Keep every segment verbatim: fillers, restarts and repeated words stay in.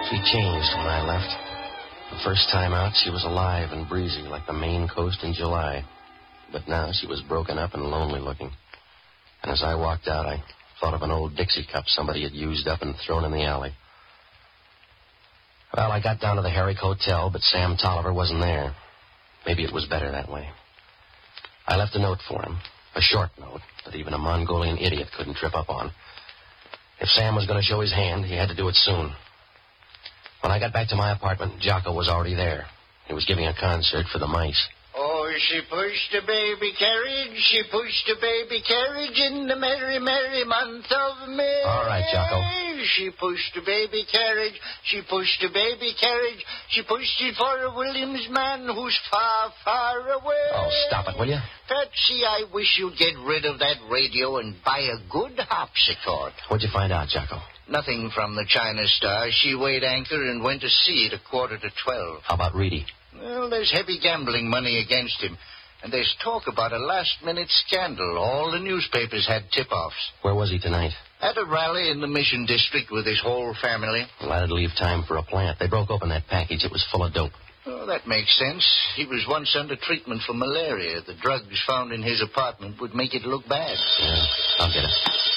She changed when I left. The first time out, she was alive and breezy like the Maine coast in July. But now she was broken up and lonely looking. And as I walked out, I thought of an old Dixie cup somebody had used up and thrown in the alley. Well, I got down to the Herrick Hotel, but Sam Tolliver wasn't there. Maybe it was better that way. I left a note for him, a short note that even a Mongolian idiot couldn't trip up on. If Sam was going to show his hand, he had to do it soon. When I got back to my apartment, Jocko was already there. He was giving a concert for the mice. Oh, she pushed a baby carriage, she pushed a baby carriage in the merry, merry month of May. All right, Jocko. She pushed a baby carriage, she pushed a baby carriage, she pushed it for a Williams man who's far, far away. Oh, stop it, will you? Patsy, I wish you'd get rid of that radio and buy a good harpsichord. What'd you find out, Jocko? Nothing from the China Star. She weighed anchor and went to sea at a quarter to twelve. How about Reedy? Well, there's heavy gambling money against him. And there's talk about a last-minute scandal. All the newspapers had tip-offs. Where was he tonight? At a rally in the Mission District with his whole family. Well, that'd leave time for a plant. They broke open that package. It was full of dope. Oh, that makes sense. He was once under treatment for malaria. The drugs found in his apartment would make it look bad. Yeah, I'll get it.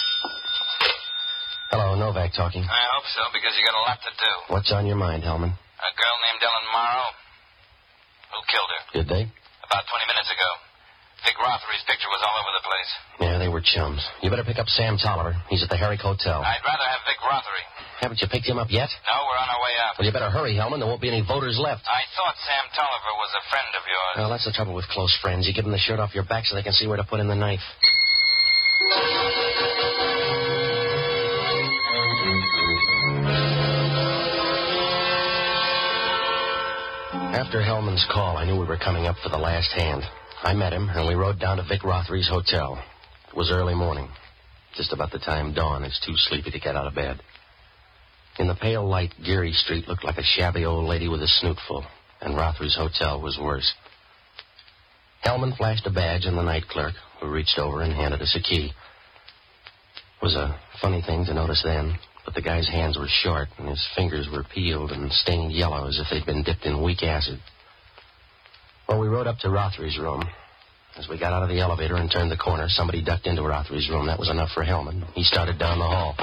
Hello, Novak talking. I hope so, because you got a lot to do. What's on your mind, Hellman? A girl named Ellen Morrow. Who killed her? Did they? About twenty minutes ago. Vic Rothery's picture was all over the place. Yeah, they were chums. You better pick up Sam Tolliver. He's at the Herrick Hotel. I'd rather have Vic Rothery. Haven't you picked him up yet? No, we're on our way up. Well, you better hurry, Hellman. There won't be any voters left. I thought Sam Tolliver was a friend of yours. Well, that's the trouble with close friends. You give them the shirt off your back so they can see where to put in the knife. After Hellman's call, I knew we were coming up for the last hand. I met him, and we rode down to Vic Rothery's hotel. It was early morning, just about the time Dawn is too sleepy to get out of bed. In the pale light, Geary Street looked like a shabby old lady with a snootful, and Rothery's hotel was worse. Hellman flashed a badge on the night clerk, who reached over and handed us a key. It was a funny thing to notice then, but the guy's hands were short, and his fingers were peeled and stained yellow as if they'd been dipped in weak acid. Well, we rode up to Rothery's room. As we got out of the elevator and turned the corner, somebody ducked into Rothery's room. That was enough for Hellman. He started down the hall.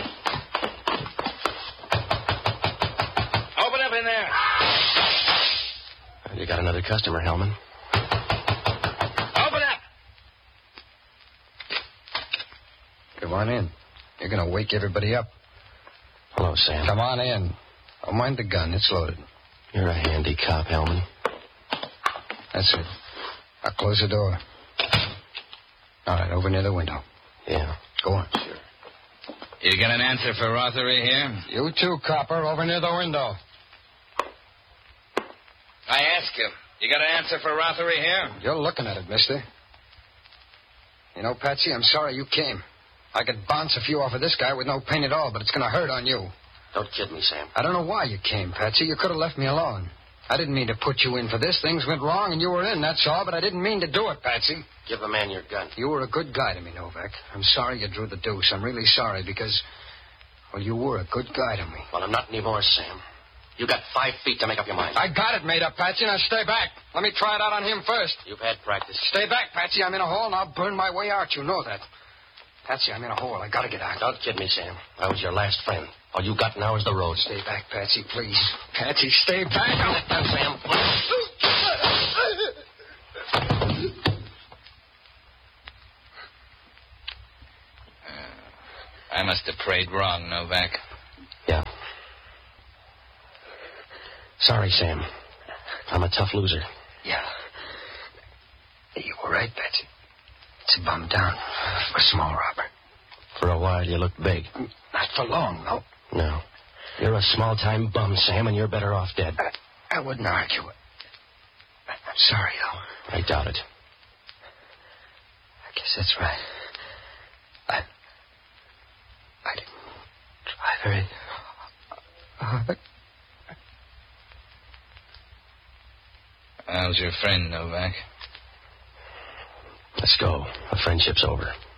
Open up in there. Well, you got another customer, Hellman. Open up. Come on in. You're going to wake everybody up. Hello, Sam. Come on in. Don't mind the gun. It's loaded. You're a handy cop, Hellman. That's it. I'll close the door. All right, over near the window. Yeah. Go on. Sure. You got an answer for Rothery here? You too, copper, over near the window. I ask you, you got an answer for Rothery here? You're looking at it, mister. You know, Patsy, I'm sorry you came. I could bounce a few off of this guy with no pain at all, but it's going to hurt on you. Don't kid me, Sam. I don't know why you came, Patsy. You could have left me alone. I didn't mean to put you in for this. Things went wrong and you were in, that's all, but I didn't mean to do it, Patsy. Give the man your gun. You were a good guy to me, Novak. I'm sorry you drew the deuce. I'm really sorry because, well, you were a good guy to me. Well, I'm not anymore, Sam. You got five feet to make up your mind. I got it made up, Patsy. Now stay back. Let me try it out on him first. You've had practice. Stay back, Patsy. I'm in a hole and I'll burn my way out. You know that. Patsy, I'm in a hole. I gotta get out. Don't kid me, Sam. I was your last friend. All you got now is the road. Stay back, Patsy, please. Patsy, stay back. Let go, Sam. I must have prayed wrong, Novak. Yeah. Sorry, Sam. I'm a tough loser. Yeah. You were right, Patsy. It's a bum down for a small robber. For a while, you looked big. Not for long, no. No. You're a small-time bum, Sam, and you're better off dead. I, I wouldn't argue it. I'm sorry, though. I doubt it. I guess that's right. I... I didn't try very hard. How's your friend, Novak? Let's go. The friendship's over.